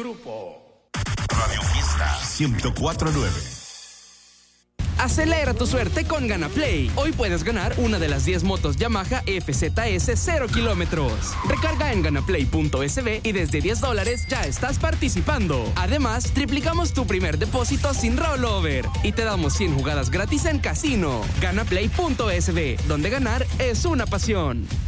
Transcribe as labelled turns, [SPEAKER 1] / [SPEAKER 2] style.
[SPEAKER 1] grupo.
[SPEAKER 2] Radio Fiesta 104.9.
[SPEAKER 3] Acelera tu suerte con GanaPlay. Hoy puedes ganar una de las 10 motos Yamaha FZS 0 kilómetros. Recarga en ganaplay.sb y desde $10 ya estás participando. Además, triplicamos tu primer depósito sin rollover y te damos 100 jugadas gratis en casino. Ganaplay.sb, donde ganar es una pasión.